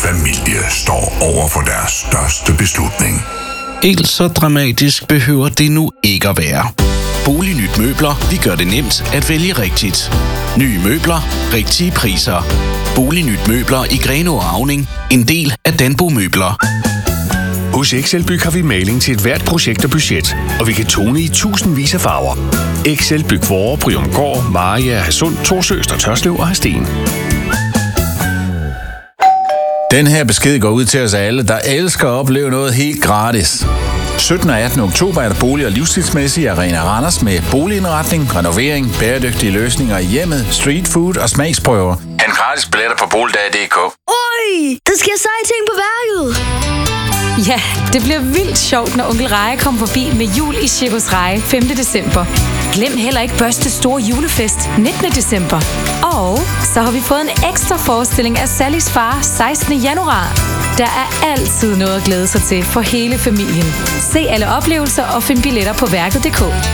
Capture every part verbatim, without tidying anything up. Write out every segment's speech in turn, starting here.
familie står over for deres største beslutning. Helt så dramatisk behøver det nu ikke at være. Bolignyt Møbler, vi gør det nemt at vælge rigtigt. Nye møbler, rigtige priser. Bolignyt Møbler i Grenaa og Auning, en del af Danbo Møbler. Hos Excelbyg har vi maling til et hvert projekt og budget, og vi kan tone i tusindvis af farver. Excelbyg Vore, Bryumgård, Maria, Hadsund, Torsø, Tørslev og Hadsten. Den her besked går ud til os alle, der elsker at opleve noget helt gratis. syttende og attende oktober er der bolig- og livsstilsmæssig Arena Randers med boligindretning, renovering, bæredygtige løsninger i hjemmet, street food og smagsprøver. Han gratis billetter på boligdag punktum d k. Oj, der sker seje ting på værket. Ja, det bliver vildt sjovt, når onkel Reje kommer forbi med jul i Cirkus Reje femte december. Glem heller ikke Børstes store julefest nittende december. Og så har vi fået en ekstra forestilling af Sallys far sekstende januar. Der er altid noget at glæde sig til for hele familien. Se alle oplevelser og find billetter på værket punktum d k.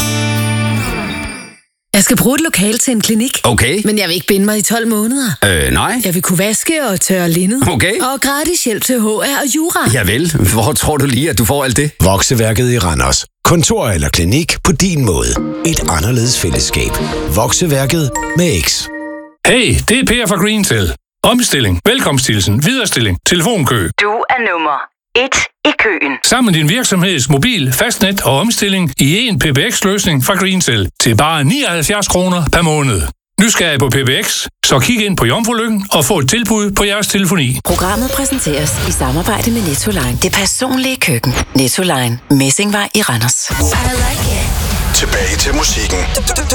Jeg skal bruge et lokal til en klinik. Okay. Men jeg vil ikke binde mig i tolv måneder. Øh, nej. Jeg vil kunne vaske og tørre linned. Okay. Og gratis hjælp til H R og jura. Javel, hvor tror du lige, at du får alt det? Vokseværket i Randers. Kontor eller klinik på din måde. Et anderledes fællesskab. Vokseværket med X. Hey, det er Per fra Greentel. Omstilling, velkomsthilsen, viderestilling, telefonkø. Du er nummer et i køen. Sammen din virksomheds mobil, fastnet og omstilling i en P B X-løsning fra Greentel til bare nioghalvfjerds kroner per måned. Nysgerrig på P B X? Så kig ind på Jomfrulykken og få et tilbud på jeres telefoni. Programmet præsenteres i samarbejde med Nettoline. Det personlige køkken. Nettoline. Messingvej i Randers. Tilbage til musikken.